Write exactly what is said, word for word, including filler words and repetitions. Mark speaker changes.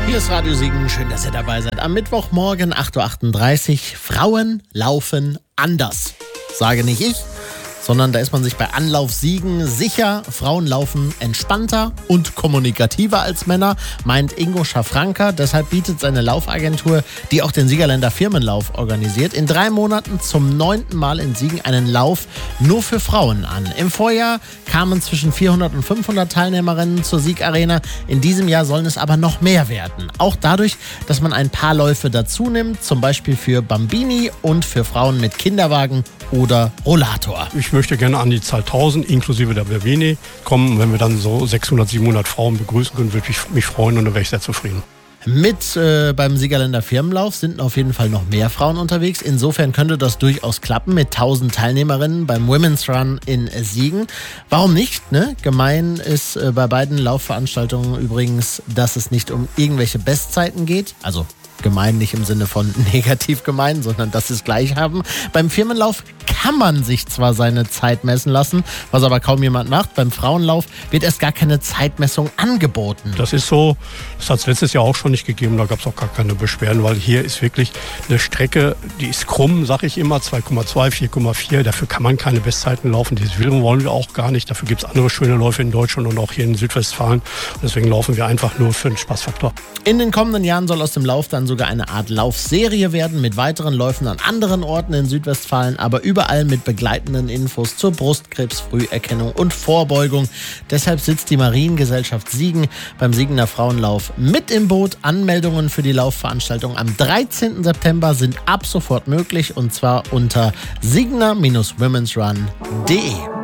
Speaker 1: Hier ist Radio Siegen, schön, dass ihr dabei seid. Am Mittwochmorgen acht Uhr achtunddreißig. Frauen laufen anders. Sage nicht ich, sondern da ist man sich bei Anlauf Siegen sicher. Frauen laufen entspannter und kommunikativer als Männer, meint Ingo Schafranker. Deshalb bietet seine Laufagentur, die auch den Siegerländer Firmenlauf organisiert, in drei Monaten zum neunten Mal in Siegen einen Lauf nur für Frauen an. Im Vorjahr kamen zwischen vierhundert und fünfhundert Teilnehmerinnen zur Siegarena. In diesem Jahr sollen es aber noch mehr werden. Auch dadurch, dass man ein paar Läufe dazu nimmt, zum Beispiel für Bambini und für Frauen mit Kinderwagen oder Rollator.
Speaker 2: Ich möchte gerne an die Zahl tausend inklusive der Bambini kommen. Wenn wir dann so sechshundert, siebenhundert Frauen begrüßen können, würde ich mich freuen und dann wäre ich sehr zufrieden.
Speaker 1: Mit äh, beim Siegerländer Firmenlauf sind auf jeden Fall noch mehr Frauen unterwegs. Insofern könnte das durchaus klappen mit tausend Teilnehmerinnen beim Women's Run in Siegen. Warum nicht? Ne? Gemein ist äh, bei beiden Laufveranstaltungen übrigens, dass es nicht um irgendwelche Bestzeiten geht. Also gemein nicht im Sinne von negativ gemein, sondern dass sie es gleich haben. Beim Firmenlauf kann man sich zwar seine Zeit messen lassen, was aber kaum jemand macht. Beim Frauenlauf wird erst gar keine Zeitmessung angeboten.
Speaker 2: Das ist so, das hat es letztes Jahr auch schon nicht gegeben, da gab es auch gar keine Beschwerden, weil hier ist wirklich eine Strecke, die ist krumm, sag ich immer, zwei Komma zwei, vier Komma vier, dafür kann man keine Bestzeiten laufen, das wollen wir auch gar nicht, dafür gibt es andere schöne Läufe in Deutschland und auch hier in Südwestfalen, deswegen laufen wir einfach nur für den Spaßfaktor.
Speaker 1: In den kommenden Jahren soll aus dem Lauf dann sogar eine Art Laufserie werden mit weiteren Läufen an anderen Orten in Südwestfalen, aber überall mit begleitenden Infos zur Brustkrebsfrüherkennung und Vorbeugung. Deshalb sitzt die Mariengesellschaft Siegen beim Siegener Frauenlauf mit im Boot. Anmeldungen für die Laufveranstaltung am dreizehnten September sind ab sofort möglich und zwar unter siegener Bindestrich womensrun punkt de.